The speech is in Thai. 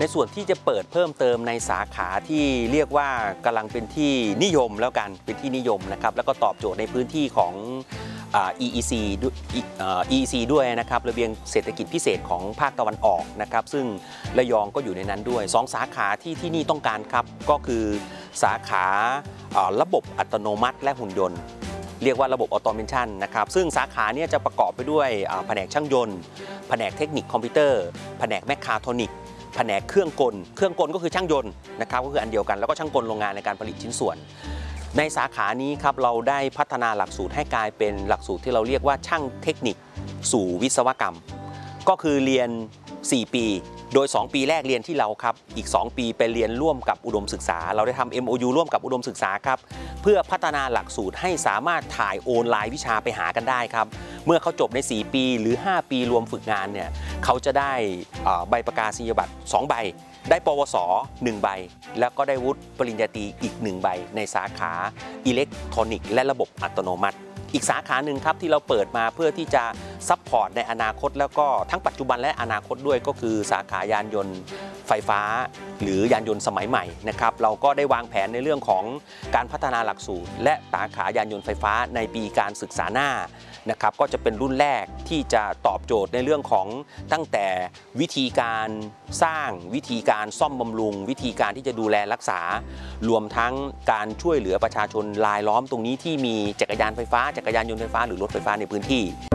ส่วนที่จะเปิดเพิ่มเติมในสาขาที่เรียกว่ากำลังเป็นที่นิยมแล้วกันเป็นที่นิยมนะครับแล้วก็ตอบโจทย์ในพื้นที่ของEEC ด้วยนะครับระเบียงเศรษฐกิจพิเศษของภาคตะวันออกนะครับซึ่งระยองก็อยู่ในนั้นด้วย2สาขาที่นี่ต้องการครับก็คือสาขาระบบอัตโนมัติและหุ่นยนต์เรียกว่าระบบออโตเมชันนะครับซึ่งสาขานี้จะประกอบไปด้วยแผนกช่างยนต์แผนกเทคนิคคอมพิวเตอร์แผนกแมคคาทรอนิกแผนกเครื่องกลก็คือช่างยนต์นะครับก็คืออันเดียวกันแล้วก็ช่างกลโรงงานในการผลิตชิ้นส่วนในสาขานี้ครับเราได้พัฒนาหลักสูตรให้กลายเป็นหลักสูตรที่เราเรียกว่าช่างเทคนิคสู่วิศวกรรมก็คือเรียน4 ปีโดย2 ปีแรกเรียนที่เราครับอีก2 ปีไปเรียนร่วมกับอุดมศึกษาเราได้ทำ MOU ร่วมกับอุดมศึกษาครับเพื่อพัฒนาหลักสูตรให้สามารถถ่ายโอนรายวิชาไปหากันได้ครับเมื่อเขาจบใน4 ปีหรือ5 ปีรวมฝึกงานเนี่ยเขาจะได้ใบประกาศนียบัตร2 ใบได้ปวส1 ใบแล้วก็ได้วุฒิปริญญาตรีอีก1 ใบในสาขาอิเล็กทรอนิกส์และระบบอัตโนมัติอีกสาขาหนึ่งครับที่เราเปิดมาเพื่อที่จะซัพพอร์ตในอนาคตแล้วก็ทั้งปัจจุบันและอนาคตด้วยก็คือสาขายานยนต์ไฟฟ้าหรือยานยนต์สมัยใหม่นะครับเราก็ได้วางแผนในเรื่องของการพัฒนาหลักสูตรและสาขายานยนต์ไฟฟ้าในปีการศึกษาหน้านะครับก็จะเป็นรุ่นแรกที่จะตอบโจทย์ในเรื่องของตั้งแต่วิธีการสร้างวิธีการซ่อมบำรุงวิธีการที่จะดูแลรักษารวมทั้งการช่วยเหลือประชาชนรายล้อมตรงนี้ที่มีจักรยานไฟฟ้าจักรยานยนต์ไฟฟ้าหรือรถไฟฟ้าในพื้นที่